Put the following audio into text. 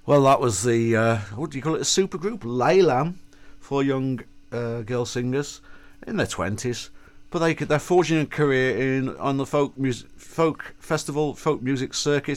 Well, that was the what do you call it? A supergroup, Laylam, for young girl singers in their 20s. But they're forging a career on the folk music circuit